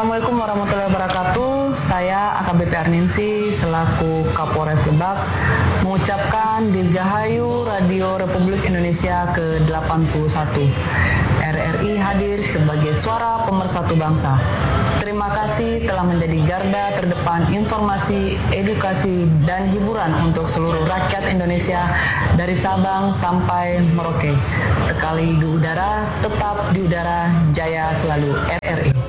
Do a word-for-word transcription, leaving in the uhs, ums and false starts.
Assalamualaikum warahmatullahi wabarakatuh. Saya A K B P Arningsi selaku Kapolres Lebak mengucapkan Dirgahayu Radio Republik Indonesia ke delapan puluh satu. R R I hadir sebagai suara pemersatu bangsa. Terima kasih telah menjadi garda terdepan informasi, edukasi, dan hiburan untuk seluruh rakyat Indonesia dari Sabang sampai Merauke. Sekali di udara, tetap di udara, jaya selalu R R I.